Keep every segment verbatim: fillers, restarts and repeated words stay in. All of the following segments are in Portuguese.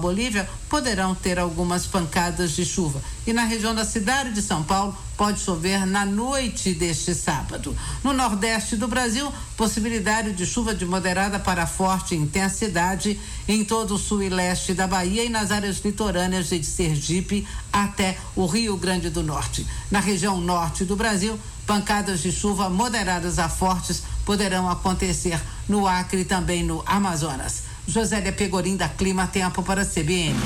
Bolívia poderão ter algumas pancadas de chuva. E na região da cidade de São Paulo pode chover na noite deste sábado. No nordeste do Brasil, possibilidade de chuva de moderada para forte intensidade em todo o sul e leste da Bahia e nas áreas litorâneas de Sergipe até o Rio Grande do Norte. Na região norte do Brasil, pancadas de chuva moderadas a fortes poderão acontecer no Acre e também no Amazonas. Josélia Pegorim, da Clima Tempo para a C B N.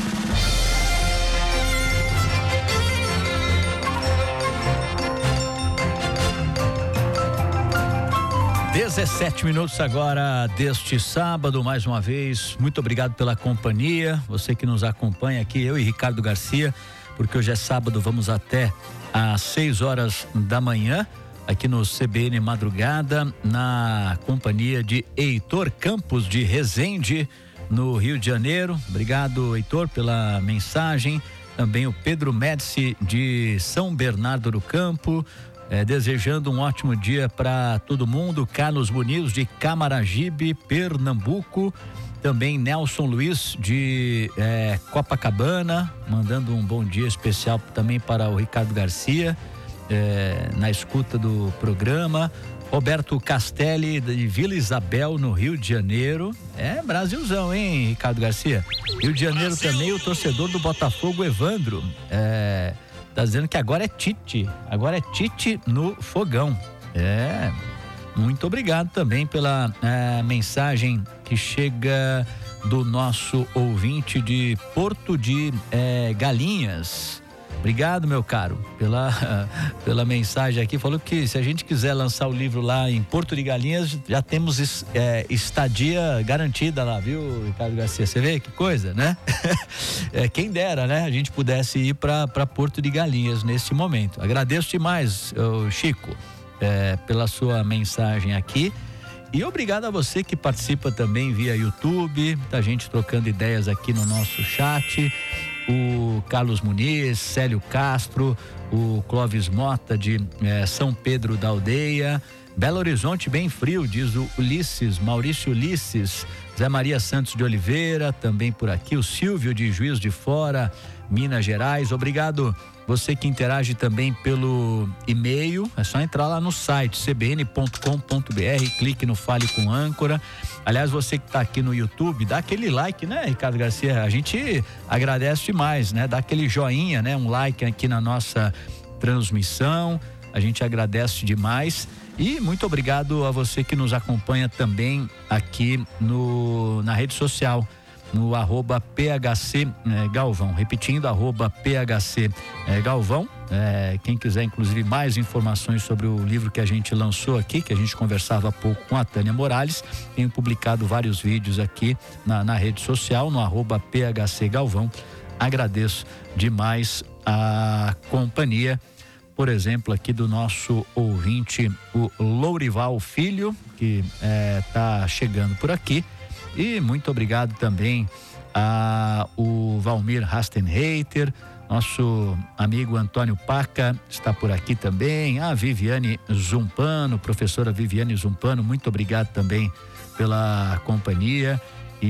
dezessete minutos agora deste sábado, mais uma vez, muito obrigado pela companhia, você que nos acompanha aqui, eu e Ricardo Garcia, porque hoje é sábado, vamos até às seis horas da manhã, aqui no C B N Madrugada, na companhia de Heitor Campos de Resende, no Rio de Janeiro. Obrigado, Heitor, pela mensagem. Também o Pedro Médici de São Bernardo do Campo, eh, desejando um ótimo dia para todo mundo. Carlos Muniz de Camaragibe, Pernambuco. Também Nelson Luiz de eh, Copacabana, mandando um bom dia especial também para o Ricardo Garcia, eh, na escuta do programa. Roberto Castelli de Vila Isabel, no Rio de Janeiro. É Brasilzão, hein, Ricardo Garcia? Rio de Janeiro Brasil. Também o torcedor do Botafogo, Evandro, é, tá dizendo que agora é Tite, agora é Tite no fogão. É, muito obrigado também pela é, mensagem que chega do nosso ouvinte de Porto de é, Galinhas. Obrigado, meu caro, pela, pela mensagem aqui. Falou que se a gente quiser lançar o livro lá em Porto de Galinhas, já temos é, estadia garantida lá, viu, Ricardo Garcia? Você vê que coisa, né? É, quem dera, né? A gente pudesse ir para Porto de Galinhas nesse momento. Agradeço demais, Chico, é, pela sua mensagem aqui. E obrigado a você que participa também via YouTube, muita gente trocando ideias aqui no nosso chat. O Carlos Muniz, Célio Castro, o Clóvis Mota de eh, São Pedro da Aldeia, Belo Horizonte bem frio, diz o Ulisses, Maurício Ulisses, Zé Maria Santos de Oliveira, também por aqui, o Silvio de Juiz de Fora, Minas Gerais. Obrigado você que interage também pelo e-mail, é só entrar lá no site c b n ponto com ponto b r, clique no Fale com Âncora. Aliás, você que está aqui no YouTube, dá aquele like, né, Ricardo Garcia? A gente agradece demais, né? Dá aquele joinha, né? Um like aqui na nossa transmissão, a gente agradece demais. E muito obrigado a você que nos acompanha também aqui no, na rede social, no arroba P H C eh, Galvão, repetindo, arroba P H C eh, Galvão. Eh, quem quiser inclusive mais informações sobre o livro que a gente lançou aqui, que a gente conversava há pouco com a Tânia Morales, tenho publicado vários vídeos aqui na, na rede social, no arroba P H C Galvão. Agradeço demais a companhia, por exemplo, aqui do nosso ouvinte, o Lourival Filho, que está eh, chegando por aqui. E muito obrigado também a o Valmir Rastenreiter, nosso amigo Antônio Paca está por aqui também, a Viviane Zumpano, professora Viviane Zumpano, muito obrigado também pela companhia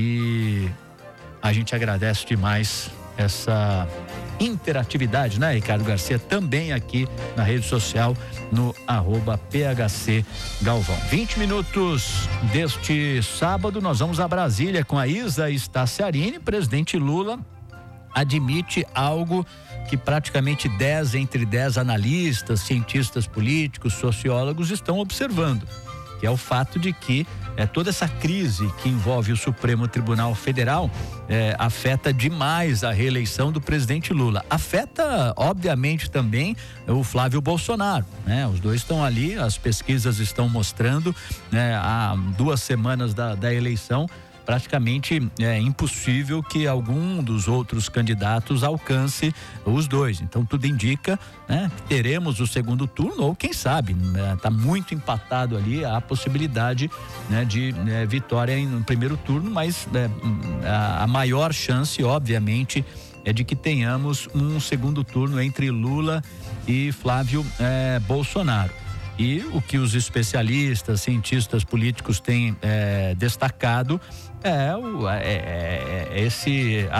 e a gente agradece demais essa interatividade, né, Ricardo Garcia? Também aqui na rede social, no arroba P H C Galvão. vinte minutos deste sábado, nós vamos a Brasília com a Isa Staciarini. Presidente Lula admite algo que praticamente dez entre dez analistas, cientistas políticos, sociólogos estão observando, que é o fato de que é, toda essa crise que envolve o Supremo Tribunal Federal é, afeta demais a reeleição do presidente Lula. Afeta, obviamente, também o Flávio Bolsonaro, né? Os dois estão ali, as pesquisas estão mostrando, né, há duas semanas da, da eleição, praticamente é impossível que algum dos outros candidatos alcance os dois. Então tudo indica, né, que teremos o segundo turno, ou quem sabe, está né, muito empatado ali a possibilidade, né, de né, vitória no primeiro turno, mas né, a, a maior chance, obviamente, é de que tenhamos um segundo turno entre Lula e Flávio eh, Bolsonaro. E o que os especialistas, cientistas políticos têm eh, destacado é, o, é, é, é esse